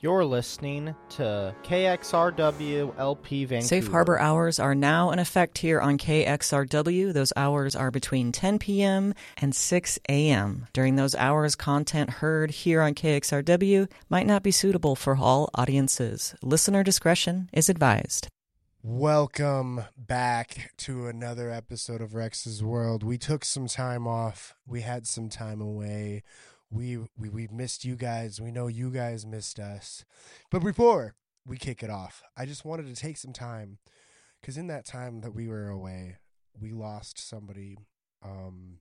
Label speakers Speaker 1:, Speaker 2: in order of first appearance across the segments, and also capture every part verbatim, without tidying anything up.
Speaker 1: You're listening to K X R W L P Vancouver.
Speaker 2: Safe harbor hours are now in effect here on K X R W. Those hours are between ten p.m. and six a.m. During those hours, content heard here on K X R W might not be suitable for all audiences. Listener discretion is advised.
Speaker 3: Welcome back to another episode of Rex's World. We took some time off. We had some time away. We, we, we've missed you guys. We know you guys missed us. But before we kick it off, I just wanted to take some time, because in that time that we were away, we lost somebody um,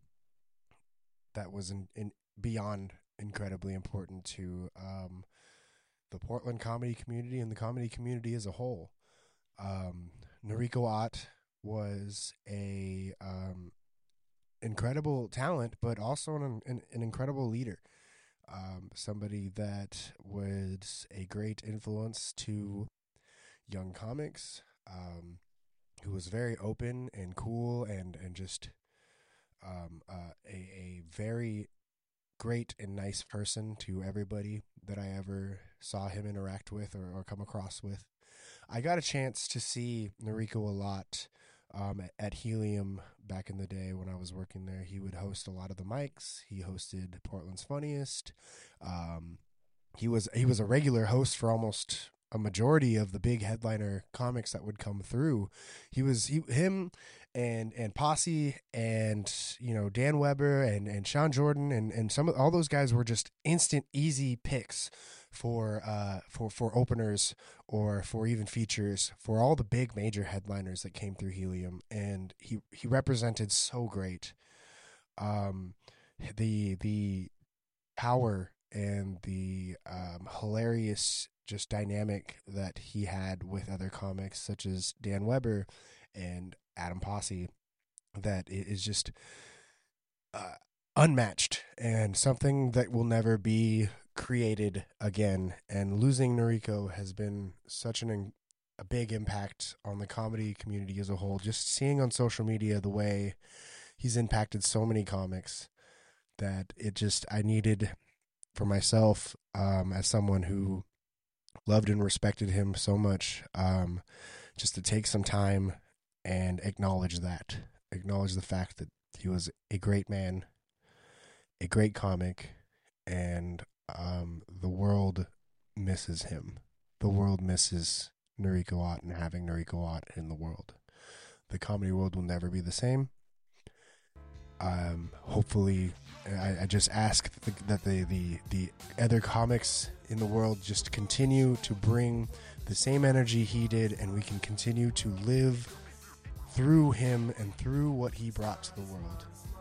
Speaker 3: that was in, in beyond incredibly important to um, the Portland comedy community and the comedy community as a whole. Um, Noriko Ott was a um, incredible talent, but also an, an, an incredible leader. Um, somebody that was a great influence to young comics, um, who was very open and cool and, and just um, uh, a, a very great and nice person to everybody that I ever saw him interact with or, or come across with. I got a chance to see Noriko a lot um, at, at Helium back in the day when I was working there. He would host a lot of the mics. He hosted Portland's Funniest. Um, he was he was a regular host for almost a majority of the big headliner comics that would come through. He was he him and and Posse and you know Dan Weber and and Sean Jordan and and some of all those guys were just instant easy picks for uh for for openers or for even features for all the big major headliners that came through Helium, and he he represented so great um the the power and the um hilarious just dynamic that he had with other comics such as Dan Weber and Adam Posse, that it is just uh, unmatched and something that will never be created again. And losing Noriko has been such an a big impact on the comedy community as a whole. Just seeing on social media the way he's impacted so many comics, that it just I needed for myself um, as someone who loved and respected him so much, um, just to take some time and acknowledge that, acknowledge the fact that he was a great man, a great comic, and um, the world misses him. The world misses Noriko Ott and having Noriko Ott in the world. The comedy world will never be the same. Um, hopefully, I, I just ask that, the, that the, the, the other comics in the world just continue to bring the same energy he did, and we can continue to live through him and through what he brought to the world.